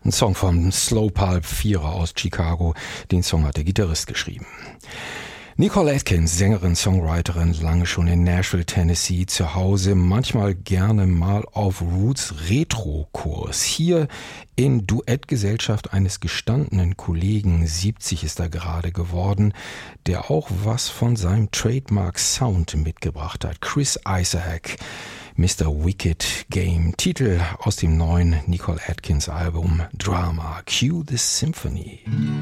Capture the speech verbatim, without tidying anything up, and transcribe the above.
Ein Song von Slow Pulp Vierer aus Chicago. Den Song hat der Gitarrist geschrieben. Nicole Atkins, Sängerin, Songwriterin, lange schon in Nashville, Tennessee zu Hause, manchmal gerne mal auf Roots Retro-Kurs. Hier in Duettgesellschaft eines gestandenen Kollegen, siebzig ist er gerade geworden, der auch was von seinem Trademark-Sound mitgebracht hat. Chris Isaak, Mister Wicked Game, Titel aus dem neuen Nicole Atkins Album Drama, Cue the Symphony.